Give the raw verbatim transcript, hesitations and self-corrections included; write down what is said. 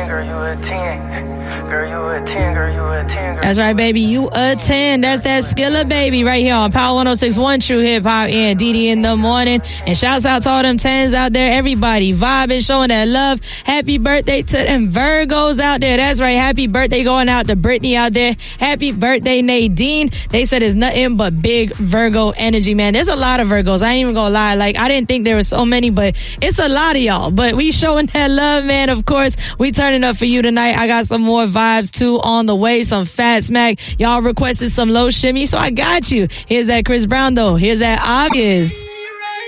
girl, you a ten. Girl, you a ten, girl, you a ten. Girl, That's right, baby. You a ten. That's that Skilla Baby right here on Power one oh six point one True Hip Hop and D D in the morning. And shouts out to all them tens out there. Everybody vibing, showing that love. Happy birthday to them Virgos out there. That's right. Happy birthday going out to Brittany out there. Happy birthday, Nadine. They said it's nothing but big Virgo energy, man. There's a lot of Virgos. I ain't even gonna lie. Like, I didn't think there were so many, but it's a lot of y'all. But we showing that love, man. Of course, we turning up for you tonight. I got some more vibes too on the way. Some Fat Smack. Y'all requested some low shimmy, so I got you. Here's that Chris Brown though. Here's that Obvious.